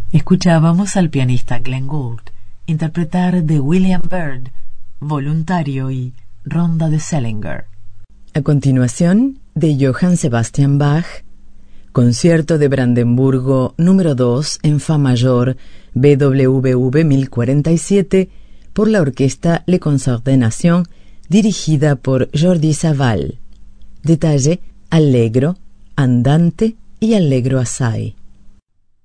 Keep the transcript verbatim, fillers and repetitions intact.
Escuchábamos al pianista Glenn Gould interpretar de William Byrd, Voluntario y Ronda de Selinger. A continuación, de Johann Sebastian Bach, Concierto de Brandenburgo número dos en Fa mayor, B W V mil cuarenta y siete, por la orquesta Le Concert des Nations, dirigida por Jordi Savall. Detalle: allegro, andante y allegro assai.